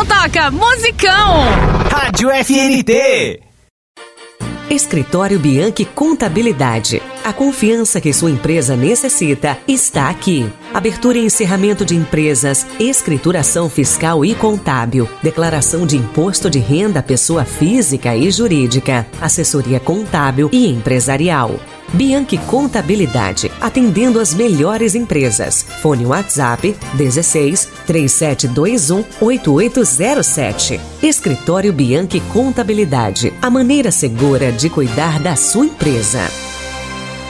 Então toca musicão. Rádio FNT. Escritório Bianchi Contabilidade. A confiança que sua empresa necessita está aqui. Abertura e encerramento de empresas, escrituração fiscal e contábil, declaração de imposto de renda à pessoa física e jurídica, assessoria contábil e empresarial. Bianchi Contabilidade, atendendo as melhores empresas. Fone WhatsApp 16 3721 8807. Escritório Bianchi Contabilidade, a maneira segura de cuidar da sua empresa.